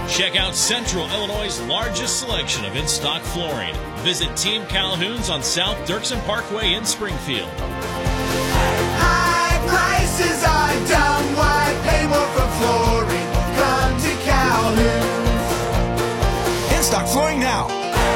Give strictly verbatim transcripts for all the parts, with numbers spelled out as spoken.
Check out Central Illinois' largest selection of in-stock flooring. Visit Team Calhoun's on South Dirksen Parkway in Springfield. High prices are dumb. Why pay more for flooring? Come to Calhoun's. In-stock flooring now.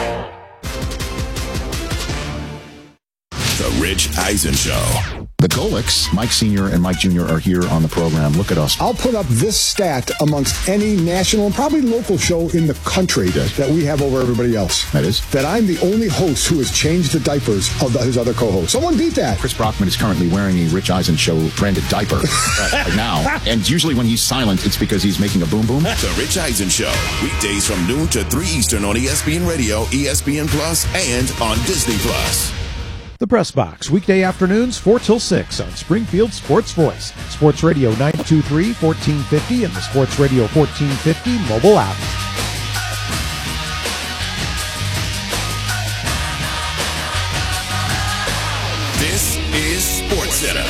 The Rich Eisen Show. The Golics, Mike Senior and Mike Junior are here on the program. Look at us. I'll put up this stat amongst any national and probably local show in the country that we have over everybody else. That is? That I'm the only host who has changed the diapers of the, his other co-hosts. Someone beat that. Chris Brockman is currently wearing a Rich Eisen Show branded diaper right now. And usually when he's silent, it's because he's making a boom boom. The Rich Eisen Show. Weekdays from noon to three Eastern on E S P N Radio, E S P N Plus, and on Disney Plus. The Press Box, weekday afternoons, four till six on Springfield Sports Voice, Sports Radio nine two three, fourteen fifty, and the Sports Radio fourteen fifty mobile app. This is Sports Center.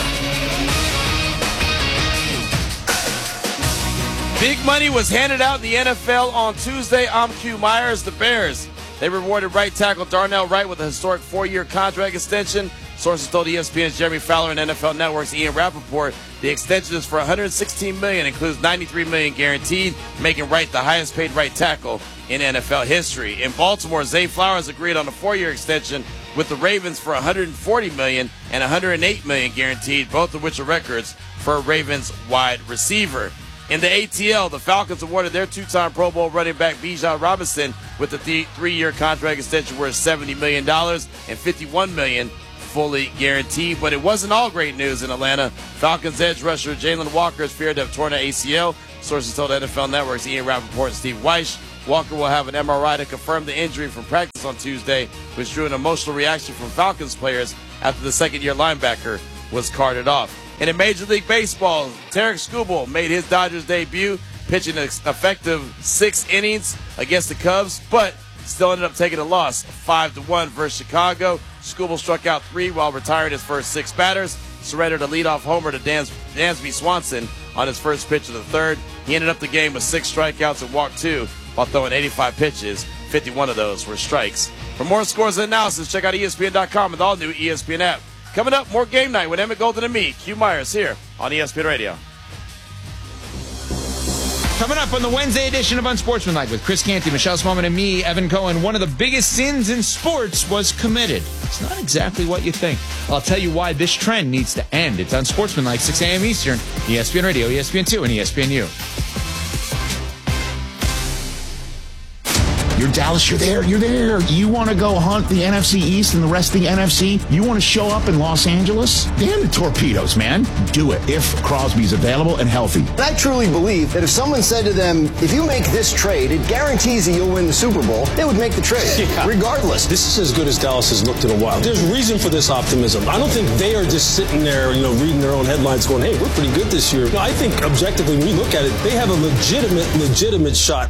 Big money was handed out in the N F L on Tuesday. I'm Q Myers. The Bears, they rewarded right tackle Darnell Wright with a historic four-year contract extension. Sources told E S P N's Jeremy Fowler and N F L Network's Ian Rappaport the extension is for one hundred sixteen million dollars, includes ninety-three million dollars guaranteed, making Wright the highest-paid right tackle in N F L history. In Baltimore, Zay Flowers agreed on a four-year extension with the Ravens for one hundred forty million dollars and one hundred eight million dollars guaranteed, both of which are records for a Ravens wide receiver. In the A T L, the Falcons awarded their two-time Pro Bowl running back Bijan Robinson with a th- three-year contract extension worth seventy million dollars and fifty-one million dollars fully guaranteed. But it wasn't all great news in Atlanta. Falcons edge rusher Jalen Walker is feared to have torn an A C L. Sources told N F L Network's Ian Rappaport and Steve Weish. Walker will have an M R I to confirm the injury from practice on Tuesday, which drew an emotional reaction from Falcons players after the second-year linebacker was carted off. And in Major League Baseball, Tarek Skubal made his Dodgers debut, pitching an effective six innings against the Cubs, but still ended up taking a loss, five to one versus Chicago. Skubal struck out three while retiring his first six batters, surrendered a leadoff homer to Dan- Dansby Swanson on his first pitch of the third. He ended up the game with six strikeouts and walked two while throwing eighty-five pitches. fifty-one of those were strikes. For more scores and analysis, check out E S P N dot com and the all-new E S P N app. Coming up, more Game Night with Emmett Golden and me, Q Myers, here on E S P N Radio. Coming up on the Wednesday edition of Unsportsmanlike with Chris Canty, Michelle Smallman, and me, Evan Cohen, one of the biggest sins in sports was committed. It's not exactly what you think. I'll tell you why this trend needs to end. It's Unsportsmanlike, six a.m. Eastern, E S P N Radio, E S P N two, and E S P N U. You're Dallas, you're there, you're there. You want to go hunt the N F C East and the rest of the N F C? You want to show up in Los Angeles? Damn the Torpedoes, man. Do it if Crosby's available and healthy. I truly believe that if someone said to them, if you make this trade, it guarantees that you'll win the Super Bowl, they would make the trade, yeah. regardless. This is as good as Dallas has looked in a while. There's reason for this optimism. I don't think they are just sitting there, you know, reading their own headlines going, hey, we're pretty good this year. No, I think objectively, when we look at it, they have a legitimate, legitimate shot.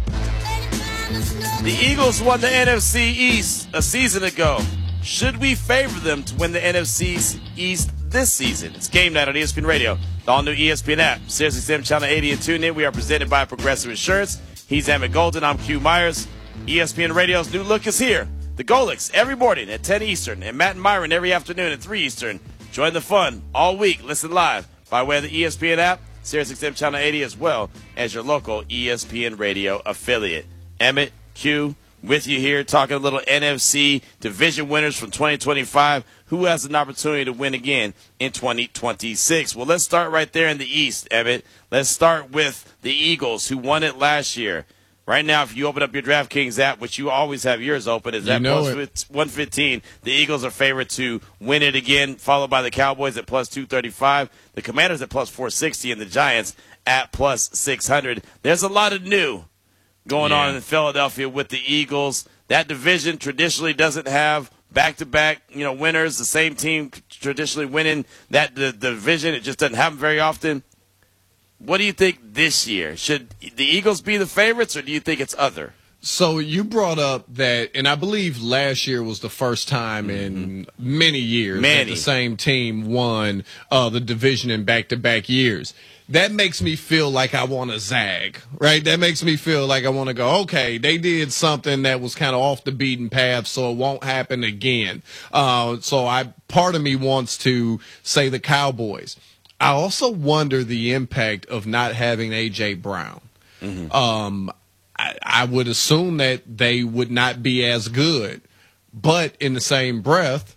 The Eagles won the N F C East a season ago. Should we favor them to win the N F C East this season? It's Game Night on E S P N Radio, the all-new E S P N app, Sirius X M Channel eighty, and tune in. We are presented by Progressive Insurance. He's Emmett Golden. I'm Q Myers. E S P N Radio's new look is here. The Golics every morning at ten Eastern, and Matt and Myron every afternoon at three Eastern. Join the fun all week. Listen live by way of the E S P N app, Sirius X M Channel eighty, as well as your local E S P N Radio affiliate. Emmett, Q, with you here, talking a little N F C division winners from twenty twenty-five. Who has an opportunity to win again in twenty twenty-six? Well, let's start right there in the East, Emmett. Let's start with the Eagles, who won it last year. Right now, if you open up your DraftKings app, which you always have yours open, is at plus one fifteen. The Eagles are favored to win it again, followed by the Cowboys at plus two thirty-five, the Commanders at plus four sixty, and the Giants at plus six hundred. There's a lot of new going yeah. on in Philadelphia with the Eagles. That division traditionally doesn't have back-to-back, you know, winners. The same team traditionally winning that the, the division. It just doesn't happen very often. What do you think this year? Should the Eagles be the favorites, or do you think it's other? So you brought up that, and I believe last year was the first time mm-hmm. in many years many. that the same team won uh, the division in back-to-back years. that makes me feel like I want to zag, right? That makes me feel like I want to go, okay, they did something that was kind of off the beaten path, so it won't happen again. Uh, so I, part of me wants to say the Cowboys. I also wonder the impact of not having A J. Brown. Mm-hmm. Um, I, I would assume that they would not be as good, but in the same breath,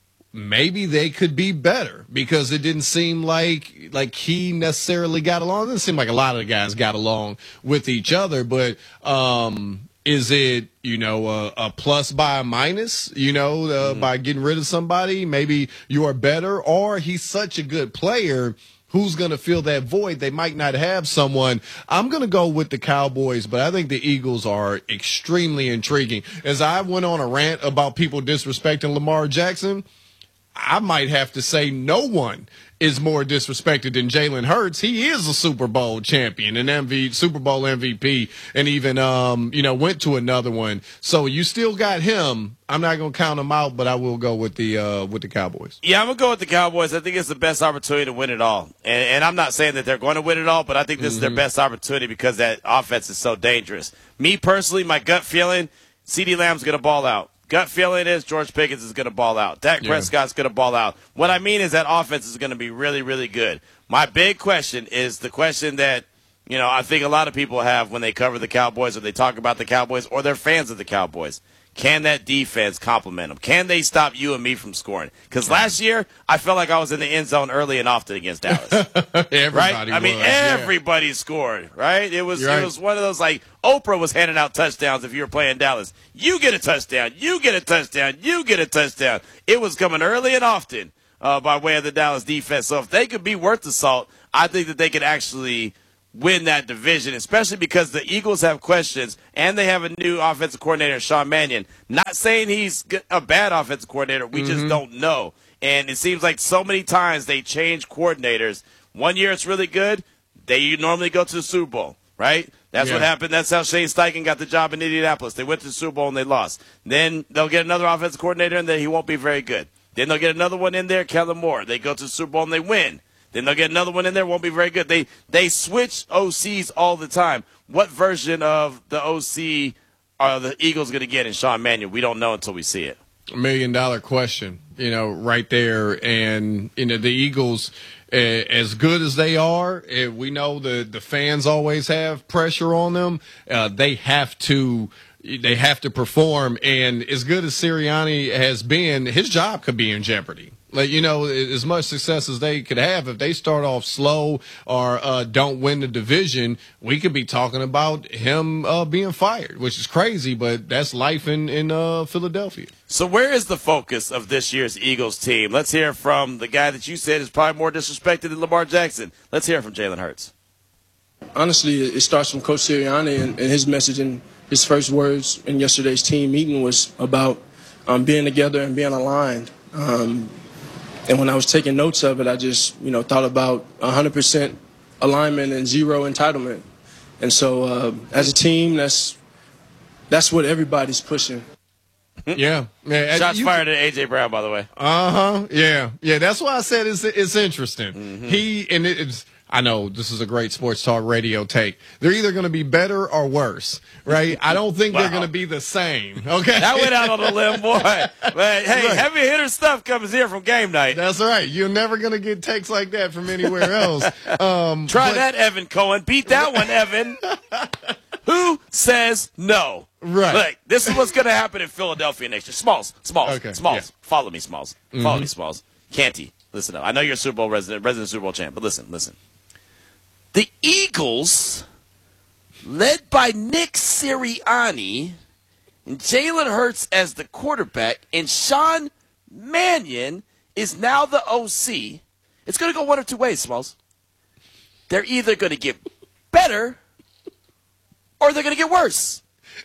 maybe they could be better because it didn't seem like like he necessarily got along. It didn't seem like a lot of the guys got along with each other, but um, is it, you know, a, a plus by a minus, you know, uh, mm-hmm. by getting rid of somebody? Maybe you are better, or he's such a good player. Who's going to fill that void? They might not have someone. I'm going to go with the Cowboys, but I think the Eagles are extremely intriguing. As I went on a rant about people disrespecting Lamar Jackson, I might have to say no one is more disrespected than Jalen Hurts. He is a Super Bowl champion, an M V P, Super Bowl M V P, and even, um, you know, went to another one. So you still got him. I'm not going to count him out, but I will go with the uh, with the Cowboys. Yeah, I'm going to go with the Cowboys. I think it's the best opportunity to win it all. And, and I'm not saying that they're going to win it all, but I think this mm-hmm. is their best opportunity because that offense is so dangerous. Me personally, my gut feeling, CeeDee Lamb's going to ball out. Gut feeling is George Pickens is going to ball out. Dak yeah. Prescott's going to ball out. What I mean is that offense is going to be really, really good. My big question is the question that, you know, I think a lot of people have when they cover the Cowboys or they talk about the Cowboys or they're fans of the Cowboys. Can that defense complement them? Can they stop you and me from scoring? Because last year, I felt like I was in the end zone early and often against Dallas. Everybody right? I mean, was, everybody yeah. scored, right? It was right. it was one of those, like, Oprah was handing out touchdowns if you were playing Dallas. You get a touchdown. You get a touchdown. You get a touchdown. It was coming early and often uh, by way of the Dallas defense. So if they could be worth the salt, I think that they could actually win that division, especially because the Eagles have questions and they have a new offensive coordinator, Sean Mannion. Not saying he's a bad offensive coordinator. We mm-hmm. just don't know. And it seems like so many times they change coordinators. One year it's really good. They normally go to the Super Bowl, right? That's yeah. what happened. That's how Shane Steichen got the job in Indianapolis. They went to the Super Bowl and they lost. Then they'll get another offensive coordinator and then he won't be very good. Then they'll get another one in there, Kellen Moore. They go to the Super Bowl and they win. Then they'll get another one in there, won't be very good. They they switch O Cs all the time. What version of the O C are the Eagles going to get in Sean Mannion? We don't know until we see it. A million dollar question, you know, right there. And, you know, the Eagles, uh, as good as they are, uh, we know the, the fans always have pressure on them. Uh, they have to they have to perform. And as good as Sirianni has been, his job could be in jeopardy. Like, you know, as much success as they could have, if they start off slow or uh, don't win the division, we could be talking about him uh, being fired, which is crazy, but that's life in, in uh, Philadelphia. So where is the focus of this year's Eagles team? Let's hear from the guy that you said is probably more disrespected than Lamar Jackson. Let's hear from Jalen Hurts. Honestly, it starts from Coach Sirianni, and, and his message in his first words in yesterday's team meeting was about um, being together and being aligned. Um, And when I was taking notes of it, I just, you know, thought about one hundred percent alignment and zero entitlement. And so uh, as a team, that's that's what everybody's pushing. Yeah. yeah. Shots you, fired at A J. Brown, by the way. Uh-huh. Yeah. Yeah, that's why I said it's, it's interesting. Mm-hmm. He, and it, it's, I know this is a great sports talk radio take. They're either going to be better or worse, right? I don't think wow. they're going to be the same. Okay, that went out on a limb, boy. But hey, right. heavy hitter stuff comes here from game night. That's right. You're never going to get takes like that from anywhere else. Um, Try but, that, Evan Cohen. Beat that one, Evan. Who says no? Right. Look, this is what's going to happen in Philadelphia next year. Smalls, Smalls, okay. Smalls. Yeah. Follow me, Smalls. Mm-hmm. Follow me, Smalls. Canty, listen up. I know you're a Super Bowl resident, resident Super Bowl champ, but listen, listen. The Eagles, led by Nick Sirianni, and Jalen Hurts as the quarterback, and Sean Mannion is now the O C. It's going to go one of two ways, Smalls. They're either going to get better or they're going to get worse.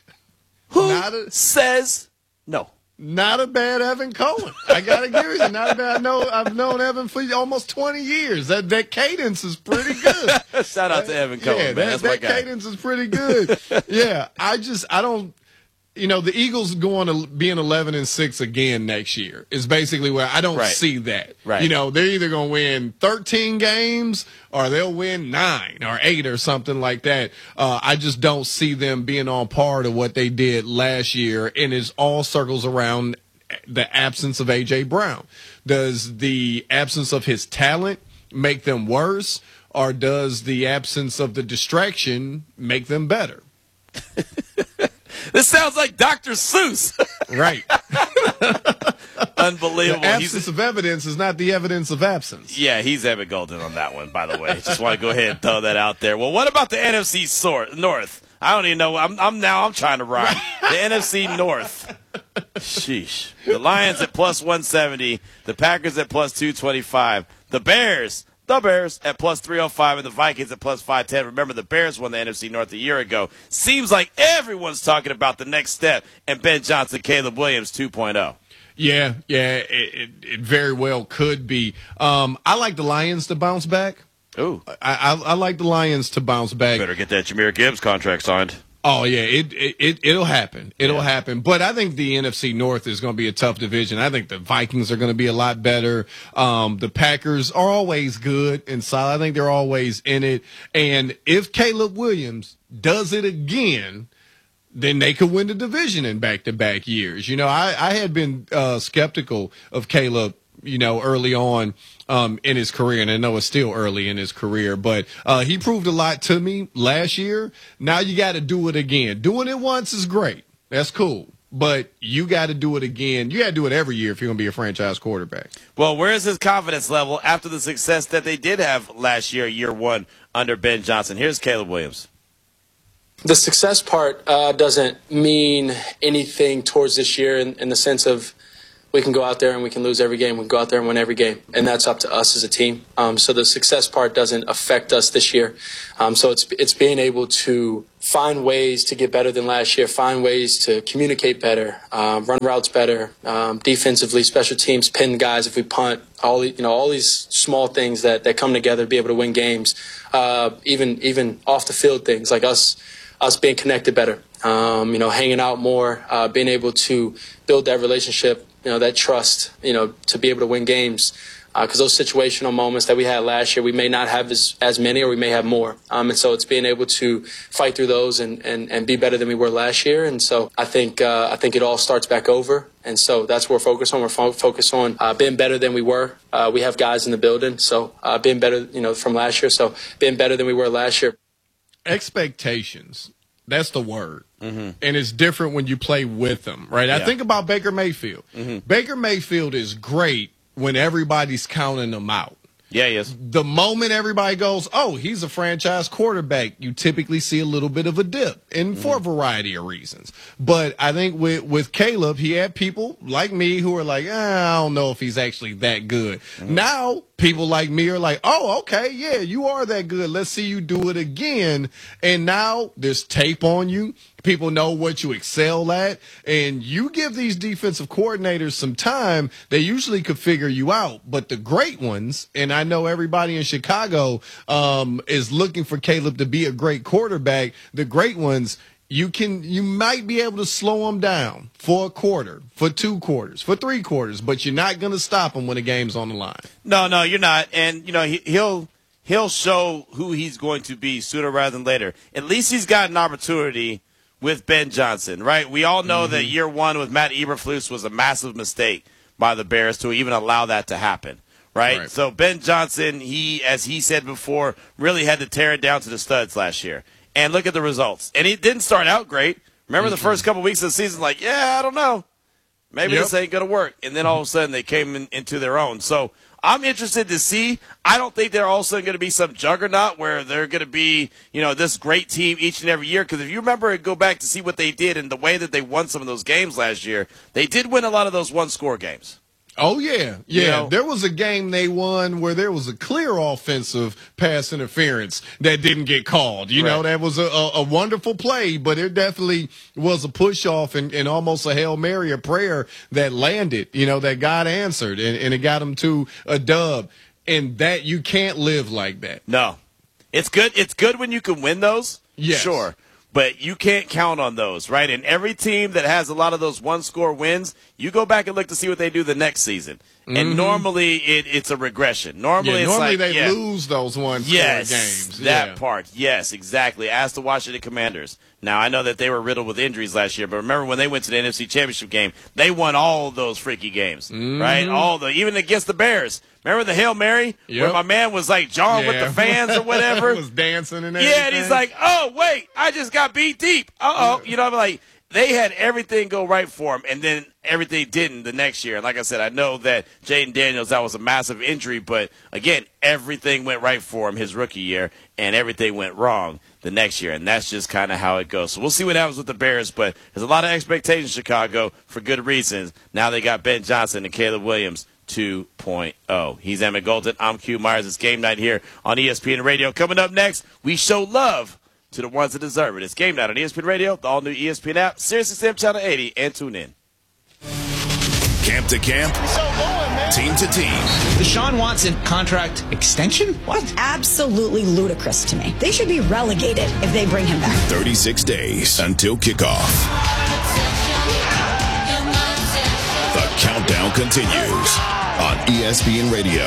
Who a, says no? Not a bad Evan Cohen. I got to give it you. Not a bad. I know, I've known Evan for almost twenty years. That that cadence is pretty good. Shout out to Evan Cohen, yeah, man. That, That's that my guy. cadence is pretty good. Yeah, I just, I don't, you know, the Eagles going to being eleven and six again next year is basically where I don't Right. see that. Right. You know, they're either going to win thirteen games or they'll win nine or eight or something like that. Uh, I just don't see them being on par to what they did last year, and it all circles around the absence of A J. Brown. Does the absence of his talent make them worse, or does the absence of the distraction make them better? This sounds like Doctor Seuss. Right. Unbelievable. The absence He's, of evidence is not the evidence of absence. yeah, he's Emmett Golden on that one, by the way. Just want to go ahead and throw that out there. Well, what about the N F C sor- North? I don't even know. I'm, I'm now I'm trying to rhyme. The N F C North. Sheesh. The Lions at plus one seventy. The Packers at plus two twenty-five. The Bears. The Bears at plus three oh five and the Vikings at plus five ten. Remember, the Bears won the N F C North a year ago. Seems like everyone's talking about the next step and Ben Johnson, Caleb Williams two point oh. Yeah, yeah, it, it, it very well could be. Um, I like the Lions to bounce back. Ooh. I, I, I like the Lions to bounce back. Better get that Jahmyr Gibbs contract signed. Oh, yeah, it, it, it, it'll happen. It'll Yeah. happen. But I think the N F C North is going to be a tough division. I think the Vikings are going to be a lot better. Um, the Packers are always good and solid. I think they're always in it. And if Caleb Williams does it again, then they could win the division in back-to-back years. You know, I, I had been uh, skeptical of Caleb, you know, early on um, in his career, and I know it's still early in his career, but uh, he proved a lot to me last year. Now you got to do it again. Doing it once is great. That's cool. But you got to do it again. You got to do it every year if you're going to be a franchise quarterback. Well, where is his confidence level after the success that they did have last year, year one, under Ben Johnson? Here's Caleb Williams. The success part uh, doesn't mean anything towards this year in, in the sense of we can go out there and we can lose every game. We can go out there and win every game, and that's up to us as a team. Um, so the success part doesn't affect us this year. Um, so it's it's being able to find ways to get better than last year, find ways to communicate better, um, run routes better, um, defensively, special teams, pin guys if we punt, all you know, all these small things that, that come together to be able to win games. Uh, even even off the field things like us. us being connected better, um, you know, hanging out more, uh, being able to build that relationship, you know, that trust, you know, to be able to win games. Because uh, those situational moments that we had last year, we may not have as, as many or we may have more. Um, and so it's being able to fight through those and, and, and be better than we were last year. And so I think uh, I think it all starts back over. And so that's what we're focused on. We're fo- focused on uh, being better than we were. Uh, we have guys in the building, so uh, being better, you know, from last year. So being better than we were last year. Expectations. That's the word. Mm-hmm. And it's different when you play with them, right? Yeah. I think about Baker Mayfield. Mm-hmm. Baker Mayfield is great when everybody's counting him out. Yeah, he is. The moment everybody goes, oh, he's a franchise quarterback, you typically see a little bit of a dip, and Mm-hmm. for a variety of reasons. But I think with, with Caleb, he had people like me who are like, eh, I don't know if he's actually that good. Mm-hmm. Now, people like me are like, oh, okay, yeah, you are that good. Let's see you do it again. And now there's tape on you. People know what you excel at, and you give these defensive coordinators some time, they usually could figure you out. But the great ones, and I know everybody in Chicago um, is looking for Caleb to be a great quarterback, the great ones, you can, you might be able to slow them down for a quarter, for two quarters, for three quarters, but you're not going to stop them when the game's on the line. No, no, you're not. And, you know, he, he'll he'll show who he's going to be sooner rather than later. At least he's got an opportunity with Ben Johnson, right? We all know mm-hmm. that year one with Matt Eberflus was a massive mistake by the Bears to even allow that to happen, right? right? So Ben Johnson, he, as he said before, really had to tear it down to the studs last year. And look at the results. And he didn't start out great. Remember mm-hmm. the first couple weeks of the season, like, yeah, I don't know. Maybe yep. this ain't going to work. And then all of a sudden they came in, into their own. So I'm interested to see. I don't think they're all of a sudden going to be some juggernaut where they're going to be, you know, this great team each and every year. Because if you remember and go back to see what they did and the way that they won some of those games last year, they did win a lot of those one-score games. Oh, yeah. Yeah. You know? There was a game they won where there was a clear offensive pass interference that didn't get called. You right. know, that was a, a, a wonderful play, but it definitely was a push-off and, and almost a Hail Mary, a prayer that landed, you know, that God answered, and, and it got them to a dub. And that, you can't live like that. No. It's good. It's good when you can win those. Yes. Sure. but you can't count on those, right? And every team that has a lot of those one-score wins, you go back and look to see what they do the next season. And mm-hmm. normally it, it's a regression. Normally yeah, it's normally like, they yeah, lose those one-score yes, games. that yeah. part. Yes, exactly. Ask the Washington Commanders. Now, I know that they were riddled with injuries last year, but remember when they went to the N F C Championship game, they won all those freaky games, mm-hmm. right? All the even against the Bears. Remember the Hail Mary yep. where my man was like John yeah. with the fans or whatever? was dancing and everything. Yeah, and he's like, oh, wait, I just got beat deep. Uh-oh. Yeah. You know, I'm like, they had everything go right for him, and then everything didn't the next year. And like I said, I know that Jaden Daniels, that was a massive injury, but, again, everything went right for him his rookie year, and everything went wrong the next year, and that's just kind of how it goes. So we'll see what happens with the Bears, but there's a lot of expectations in Chicago for good reasons. Now they got Ben Johnson and Caleb Williams two point oh. He's Emmett Golden. I'm Q Myers. It's Game Night here on E S P N Radio. Coming up next, we show love to the ones that deserve it. It's Game Night on E S P N Radio, the all-new E S P N app, Sirius X M Channel eighty, and tune in. Camp to camp, team to team. Deshaun Watson contract extension? What? Absolutely ludicrous to me. They should be relegated if they bring him back. thirty-six days until kickoff. The countdown continues on E S P N Radio.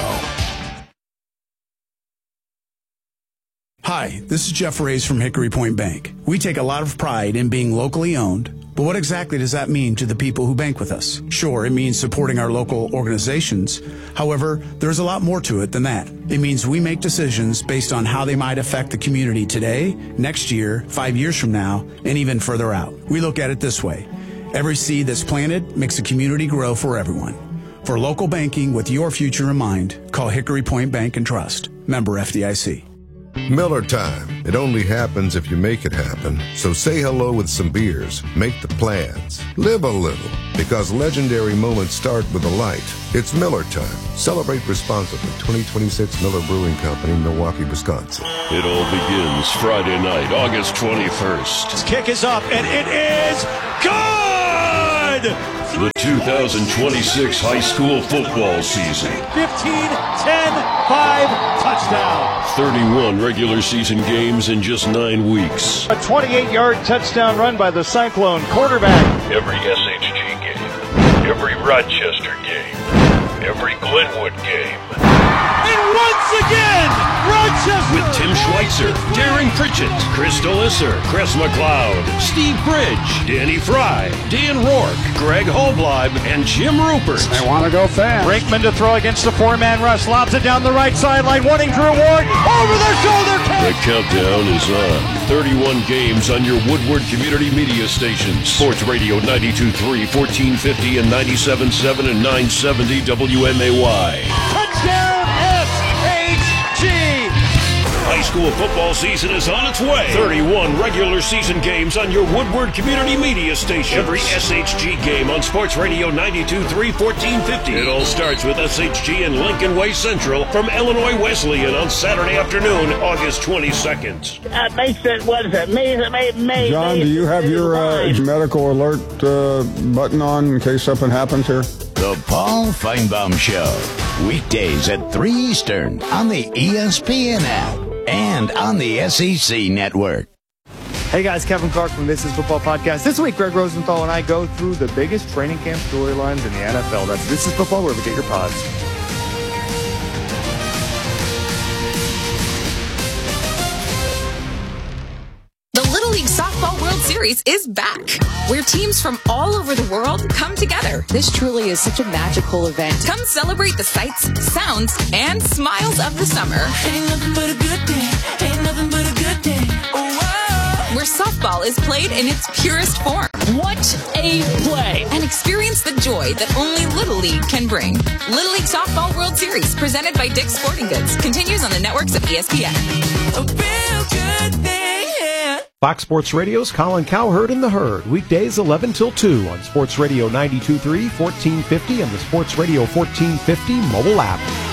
Hi, this is Jeff Reyes from Hickory Point Bank. We take a lot of pride in being locally owned, but what exactly does that mean to the people who bank with us? Sure, it means supporting our local organizations. However, there's a lot more to it than that. It means we make decisions based on how they might affect the community today, next year, five years from now, and even further out. We look at it this way. Every seed that's planted makes the community grow for everyone. For local banking with your future in mind, call Hickory Point Bank and Trust. Member F D I C. Miller time. It only happens if you make it happen. So say hello with some beers. Make the plans. Live a little. Because legendary moments start with a light. It's Miller time. Celebrate responsibly. twenty twenty-six Miller Brewing Company, Milwaukee, Wisconsin. It all begins Friday night, August twenty-first. His kick is up, and it is good! The two thousand twenty-six high school football season. fifteen, ten, five, touchdown. thirty-one regular season games in just nine weeks. A twenty-eight-yard touchdown run by the Cyclone quarterback. Every S H G game, every Rochester game, every Glenwood game. And once again, Rochester! With Tim Schweitzer, Darren Pritchett, Chris Delisser, Chris McLeod, Steve Bridge, Danny Fry, Dan Rourke, Greg Holbleib, and Jim Rupert. They want to go fast. Brinkman to throw against the four-man rush. Lobs it down the right sideline, wanting Drew Ward. Over their shoulder catch. The countdown is on. thirty-one games on your Woodward Community Media stations. Sports Radio ninety-two point three, fourteen fifty, and ninety-seven point seven and nine seventy W M A Y. Touchdown S H G! High school football season is on its way. thirty-one regular season games on your Woodward Community Media station. Every S H G game on Sports Radio ninety-two point three, fourteen fifty. It all starts with S H G and Lincoln Way Central from Illinois Wesleyan on Saturday afternoon, August twenty-second. That makes it, what is it, May, May, May, John, May, do you have your uh, medical alert uh, button on in case something happens here? The Paul Feinbaum Show. Weekdays at three Eastern on the E S P N app and on the S E C network. Hey guys, Kevin Clark from This Is Football Podcast. This week, Greg Rosenthal and I go through the biggest training camp storylines in the N F L. That's This Is Football, wherever you get your pods. The Little League Softball World Series is back, where teams from all over the world come together. This truly is such a magical event. Come celebrate the sights, sounds, and smiles of the summer. Ain't nothing but a good day. Ain't nothing but a good day. Oh, whoa. Where softball is played in its purest form. What a play! And experience the joy that only Little League can bring. Little League Softball World Series, presented by Dick's Sporting Goods, continues on the networks of E S P N. A real good thing. Fox Sports Radio's Colin Cowherd and the Herd, weekdays eleven till two on Sports Radio ninety-two point three, fourteen fifty, and the Sports Radio fourteen fifty mobile app.